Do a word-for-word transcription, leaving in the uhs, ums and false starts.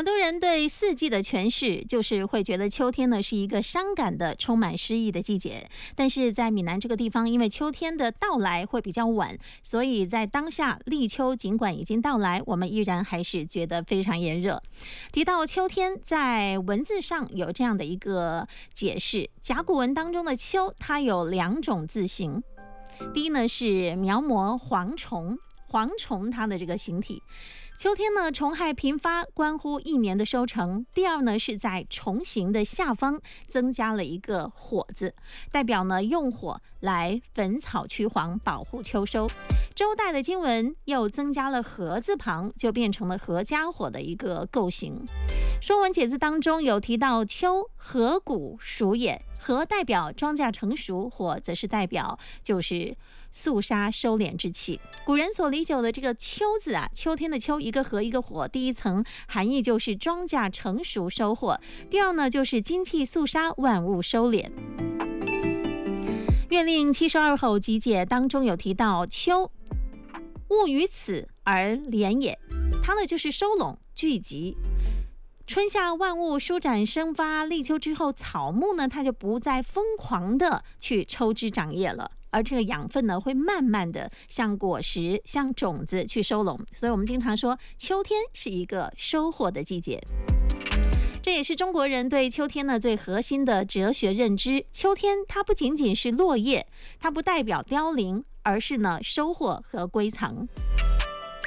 很多人对四季的诠释就是会觉得秋天呢是一个伤感的、充满诗意的季节。但是在闽南这个地方，因为秋天的到来会比较晚，所以在当下立秋尽管已经到来，我们依然还是觉得非常炎热。提到秋天，在文字上有这样的一个解释，甲骨文当中的秋，它有两种字形。第一呢是描摹蝗虫，蝗虫它的这个形体。秋天呢，虫害频发，关乎一年的收成。第二呢，是在虫形的下方增加了一个火字，代表呢用火来焚草驱蝗，保护秋收。周代的经文又增加了禾字旁，就变成了禾家火的一个构型。说文解字当中有提到秋，禾谷熟也，禾代表庄稼成熟，火则是代表就是肃杀收敛之气。古人所理解的这个秋字啊，秋天的秋，一个禾一个火，第一层含义就是庄稼成熟收获，第二呢就是精气肃杀，万物收敛。月令七十二候集解当中有提到秋，物于此而敛也，它呢就是收拢聚集。春夏万物舒展生发，立秋之后，草木呢它就不再疯狂的去抽枝长叶了，而这个养分呢会慢慢的像果实、像种子去收拢。所以我们经常说秋天是一个收获的季节。这也是中国人对秋天呢最核心的哲学认知。秋天它不仅仅是落叶，它不代表凋零，而是呢收获和归藏。